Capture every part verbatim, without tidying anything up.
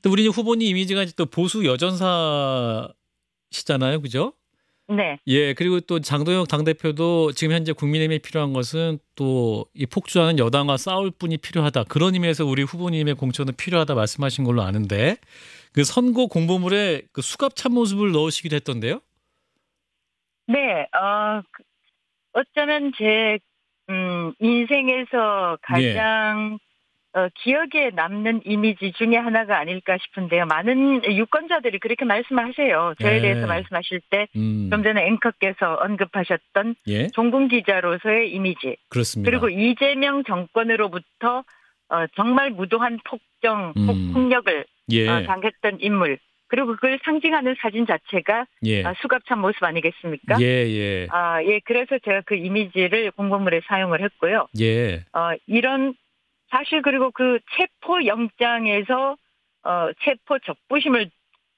또 우리 후보님 이미지가 이제 또 보수 여전사시잖아요. 그죠? 네. 예. 그리고 또 장동혁 당대표도 지금 현재 국민의힘에 필요한 것은 또 이 폭주하는 여당과 싸울 분이 필요하다. 그런 의미에서 우리 후보님의 공천은 필요하다 말씀하신 걸로 아는데 그 선거 공보물에 그 수갑 참모습을 넣으시기도 했던데요? 네. 어, 그 어쩌면 제 음, 인생에서 예. 가장 어, 기억에 남는 이미지 중에 하나가 아닐까 싶은데요. 많은 유권자들이 그렇게 말씀하세요. 저에 대해서 예. 말씀하실 때 좀 음. 전에 앵커께서 언급하셨던 예. 종군 기자로서의 이미지. 그리고 그렇습니다. 이재명 정권으로부터 어, 정말 무도한 폭정, 폭, 음. 폭력을 어, 예. 당했던 인물. 그리고 그걸 상징하는 사진 자체가 예. 어, 수갑찬 모습 아니겠습니까? 예예. 아, 예, 그래서 제가 그 이미지를 공보물에 사용을 했고요. 예. 어, 이런 사실 그리고 그 체포 영장에서 어, 체포 적부심을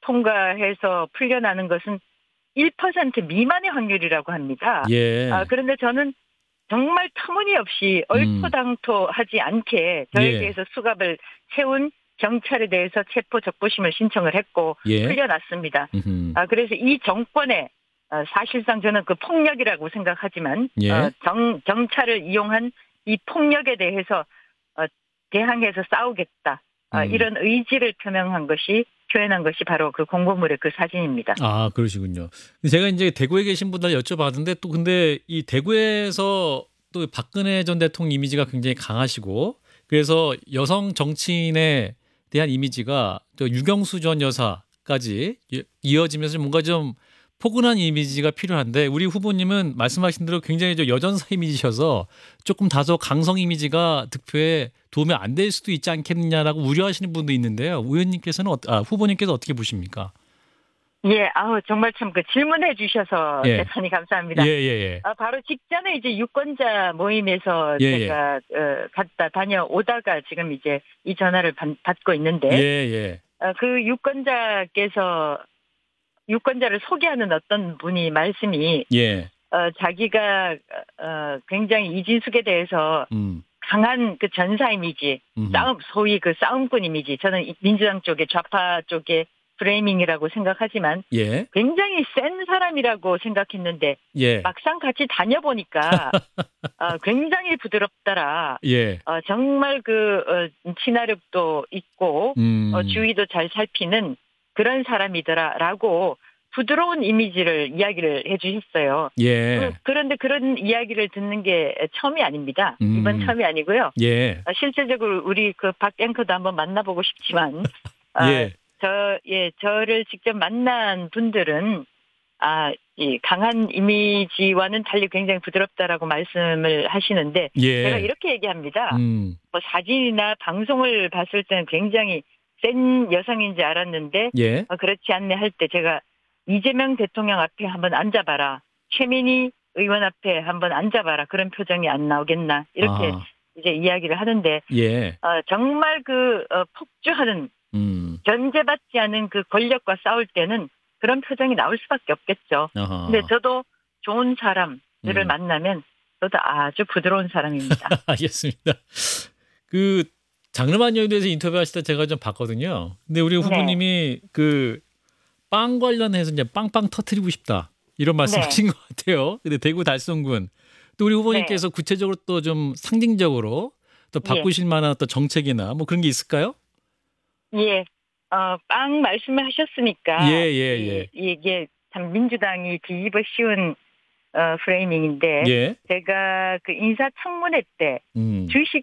통과해서 풀려나는 것은 일 퍼센트 미만의 확률이라고 합니다. 예. 아, 그런데 저는 정말 터무니없이 음. 얼토당토하지 않게 저에 예. 대해서 수갑을 채운 경찰에 대해서 체포 적부심을 신청을 했고 예. 풀려났습니다. 음흠. 아, 그래서 이 정권의 어, 사실상 저는 그 폭력이라고 생각하지만 예. 어, 정, 경찰을 이용한 이 폭력에 대해서 어, 대항해서 싸우겠다. 어, 음. 이런 의지를 표명한 것이 표현한 것이 바로 그 공보물의 그 사진입니다. 아, 그러시군요. 제가 인제 대구에 계신 분들 여쭤봤는데 또 근데 이 대구에서 또 박근혜 전 대통령 이미지가 굉장히 강하시고 그래서 여성 정치인에 대한 이미지가 또 유경수 전 여사까지 이 이어지면서 뭔가 좀 포근한 이미지가 필요한데 우리 후보님은 말씀하신 대로 굉장히 좀 여전사 이미지셔서 조금 다소 강성 이미지가 득표에 도움이 안 될 수도 있지 않겠느냐라고 우려하시는 분도 있는데요. 의원님께서는 어 아 후보님께서 어떻게 보십니까? 예, 아우 정말 참 그 질문해 주셔서 예. 대단히 감사합니다. 예예예. 아, 바로 직전에 이제 유권자 모임에서 예예. 제가 어, 갔다 다녀오다가 지금 이제 이 전화를 받, 받고 있는데 예예. 어, 그 유권자께서 유권자를 소개하는 어떤 분이 말씀이 예. 어, 자기가 어, 굉장히 이진숙에 대해서 음. 강한 그 전사 이미지, 음음. 싸움 소위 그 싸움꾼 이미지. 저는 이 민주당 쪽의 좌파 쪽의 프레이밍이라고 생각하지만 예. 굉장히 센 사람이라고 생각했는데 예. 막상 같이 다녀보니까 어, 굉장히 부드럽더라. 예. 어, 정말 그 어, 친화력도 있고 음. 어, 주위도 잘 살피는 그런 사람이더라라고 부드러운 이미지를 이야기를 해주셨어요. 예. 그, 그런데 그런 이야기를 듣는 게 처음이 아닙니다. 음. 이번 처음이 아니고요. 예. 어, 실질적으로 우리 그 박 앵커도 한번 만나보고 싶지만 어, 예. 저, 예, 저를 직접 만난 분들은 아, 이 강한 이미지와는 달리 굉장히 부드럽다라고 말씀을 하시는데 예. 제가 이렇게 얘기합니다. 음. 뭐 사진이나 방송을 봤을 때는 굉장히 센 여성인지 알았는데 예. 어, 그렇지 않네 할 때 제가 이재명 대통령 앞에 한번 앉아봐라. 최민희 의원 앞에 한번 앉아봐라. 그런 표정이 안 나오겠나. 이렇게 아. 이제 이야기를 하는데 예. 어, 정말 그 어, 폭주하는 음. 견제받지 않은 그 권력과 싸울 때는 그런 표정이 나올 수밖에 없겠죠. 아하. 근데 저도 좋은 사람들을 음. 만나면 저도 아주 부드러운 사람입니다. 알겠습니다. 그 장르만 여의도에서 인터뷰하실 때 제가 좀 봤거든요. 근데 우리 네. 후보님이 그 빵 관련해서 이제 "빵빵 터뜨리고 싶다." 이런 네. 말씀하신 것 같아요. 근데 대구 달성군 또 우리 네. 후보님께서 구체적으로 또 좀 상징적으로 또 예. 바꾸실 만한 어떤 정책이나 뭐 그런 게 있을까요? 예. 어, 빵 말씀을 하셨으니까 이, 예예예. 이게 참 민주당이 뒤집어 씌운 어, 프레이밍인데 예. 제가 그 인사청문회 때 음.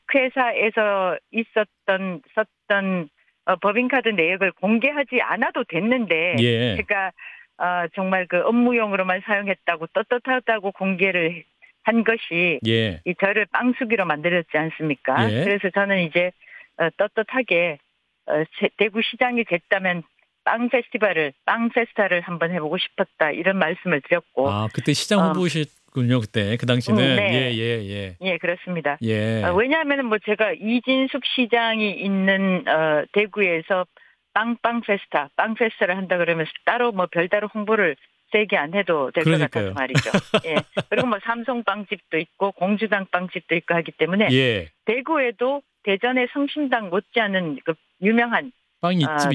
주식회사에서 있었던 썼던 어, 법인카드 내역을 공개하지 않아도 됐는데 예. 제가 어, 정말 그 업무용으로만 사용했다고 떳떳하다고 공개를 한 것이 예. 이 저를 빵수기로 만들었지 않습니까? 예. 그래서 저는 이제 어, 떳떳하게 어, 제- 대구시장이 됐다면 빵 페스티벌을 빵 페스타를 한번 해보고 싶었다 이런 말씀을 드렸고 아, 그때 시장 어, 후보셨군요. 그때 그 음, 당시는. 네. 예예예. 예, 그렇습니다. 예. 어, 왜냐하면 뭐 제가 이진숙 시장이 있는 어, 대구에서 빵빵 페스타, 빵 페스타를 한다 그러면 따로 뭐 별다른 홍보를 세게 안 해도 될 것 같아서 그러니까요. 말이죠. 예. 그리고 뭐 삼성 빵집도 있고 공주당 빵집도 있고 하기 때문에 예. 대구에도 대전의 성심당 못지않은 그 유명한 빵 어, 있지